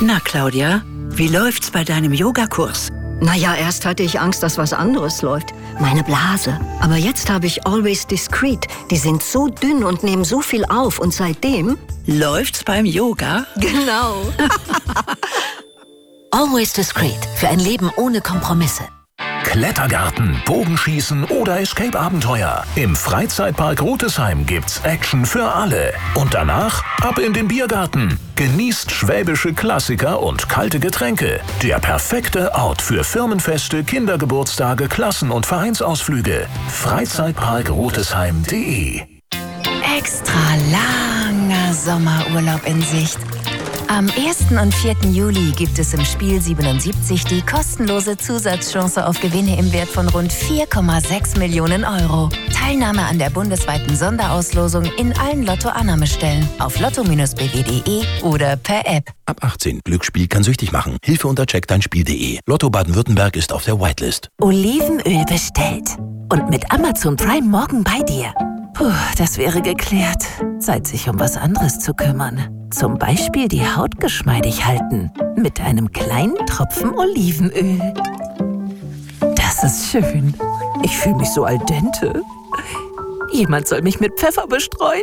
Na, Claudia, wie läuft's bei deinem Yogakurs? Naja, erst hatte ich Angst, dass was anderes läuft. Meine Blase. Aber jetzt habe ich Always Discreet. Die sind so dünn und nehmen so viel auf. Und seitdem... Läuft's beim Yoga? Genau. Always Discreet. Für ein Leben ohne Kompromisse. Klettergarten, Bogenschießen oder Escape-Abenteuer. Im Freizeitpark Rotesheim gibt's Action für alle. Und danach ab in den Biergarten. Genießt schwäbische Klassiker und kalte Getränke. Der perfekte Ort für Firmenfeste, Kindergeburtstage, Klassen- und Vereinsausflüge. Freizeitparkrotesheim.de. Extra langer Sommerurlaub in Sicht. Am 1. und 4. Juli gibt es im Spiel 77 die kostenlose Zusatzchance auf Gewinne im Wert von rund 4,6 Millionen Euro. Teilnahme an der bundesweiten Sonderauslosung in allen Lotto-Annahmestellen auf lotto-bw.de oder per App. Ab 18. Glücksspiel kann süchtig machen. Hilfe unter checkdeinspiel.de. Lotto Baden-Württemberg ist auf der Whitelist. Olivenöl bestellt. Und mit Amazon Prime morgen bei dir. Puh, das wäre geklärt. Zeit, sich um was anderes zu kümmern. Zum Beispiel die Haut geschmeidig halten. Mit einem kleinen Tropfen Olivenöl. Das ist schön. Ich fühle mich so al dente. Jemand soll mich mit Pfeffer bestreuen.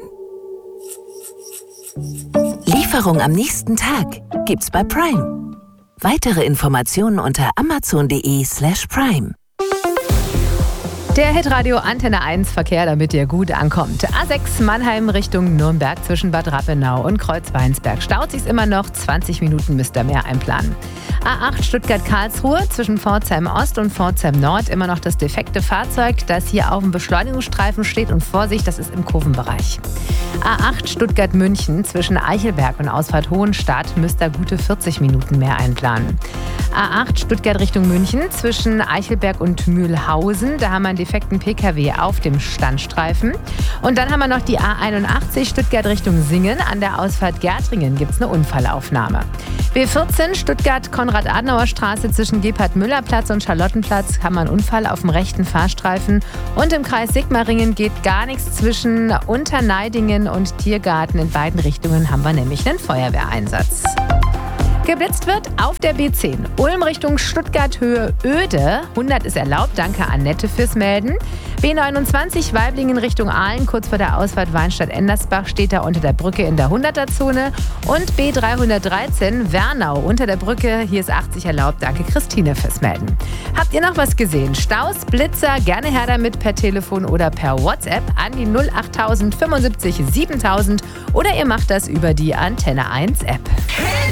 Lieferung am nächsten Tag gibt's bei Prime. Weitere Informationen unter amazon.de/prime. Der Hitradio Antenne 1 Verkehr, damit ihr gut ankommt. A6 Mannheim Richtung Nürnberg zwischen Bad Rappenau und Kreuzweinsberg. Staut sich's immer noch, 20 Minuten müsst ihr mehr einplanen. A8 Stuttgart-Karlsruhe zwischen Pforzheim Ost und Pforzheim Nord immer noch das defekte Fahrzeug, das hier auf dem Beschleunigungsstreifen steht und Vorsicht, das ist im Kurvenbereich. A8 Stuttgart-München zwischen Eichelberg und Ausfahrt Hohenstadt müsst ihr gute 40 Minuten mehr einplanen. A8 Stuttgart Richtung München zwischen Eichelberg und Mühlhausen, da haben wir einen defekten PKW auf dem Standstreifen. Und dann haben wir noch die A81 Stuttgart Richtung Singen. An der Ausfahrt Gärtringen gibt es eine Unfallaufnahme. B14 Stuttgart-Konrad-Adenauer-Straße zwischen Gebhard-Müller-Platz und Charlottenplatz haben wir einen Unfall auf dem rechten Fahrstreifen. Und im Kreis Sigmaringen geht gar nichts zwischen Unterneidingen und Tiergarten. In beiden Richtungen haben wir nämlich einen Feuerwehreinsatz. Geblitzt wird auf der B10. Ulm Richtung Stuttgart Höhe Oede. 100 ist erlaubt. Danke Annette fürs Melden. B29 Weiblingen Richtung Aalen. Kurz vor der Ausfahrt Weinstadt-Endersbach steht da unter der Brücke in der 100er-Zone. Und B313 Wernau unter der Brücke. Hier ist 80 erlaubt. Danke Christine fürs Melden. Habt ihr noch was gesehen? Staus, Blitzer, gerne her damit per Telefon oder per WhatsApp an die 08000 75 7000 oder ihr macht das über die Antenne 1 App.